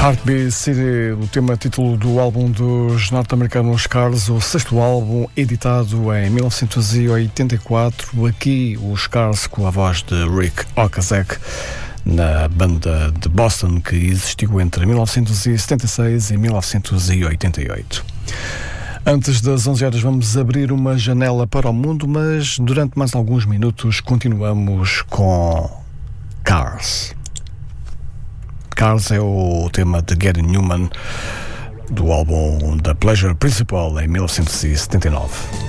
Heartbeat City, o tema título do álbum dos norte-americanos Cars, o sexto álbum editado em 1984. Aqui os Cars com a voz de Rick Ocasek, na banda de Boston que existiu entre 1976 e 1988. Antes das 11 horas vamos abrir uma janela para o mundo, mas durante mais alguns minutos continuamos com Cars. Cars é o tema de Gary Numan do álbum The Pleasure Principle em 1979.